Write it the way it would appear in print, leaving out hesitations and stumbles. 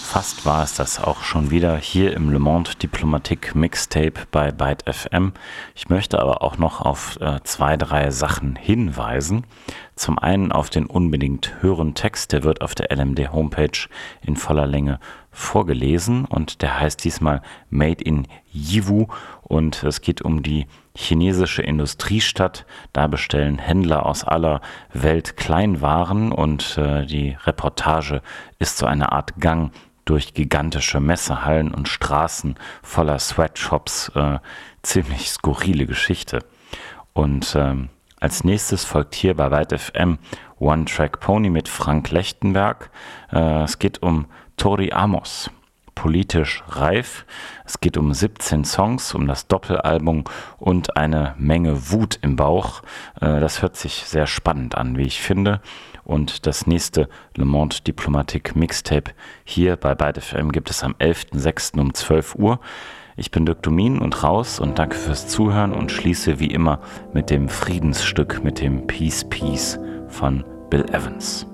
fast war es das auch schon wieder hier im Le Monde Diplomatique Mixtape bei Byte FM. Ich möchte aber auch noch auf 2, 3 Sachen hinweisen. Zum einen auf den unbedingt hören Text, der wird auf der LMD Homepage in voller Länge vorgelesen und der heißt diesmal Made in Yiwu und es geht um die chinesische Industriestadt. Da bestellen Händler aus aller Welt Kleinwaren und die Reportage ist so eine Art Gang durch gigantische Messehallen und Straßen voller Sweatshops. Ziemlich skurrile Geschichte. Und als nächstes folgt hier bei Byte FM One Track Pony mit Frank Lechtenberg. Es geht um Tori Amos, politisch reif. Es geht um 17 Songs, um das Doppelalbum und eine Menge Wut im Bauch. Das hört sich sehr spannend an, wie ich finde. Und das nächste Le Monde Diplomatique Mixtape hier bei Byte FM gibt es am 11.06. um 12 Uhr. Ich bin Dirk Domin und raus und danke fürs Zuhören und schließe wie immer mit dem Friedensstück, mit dem Peace Peace von Bill Evans.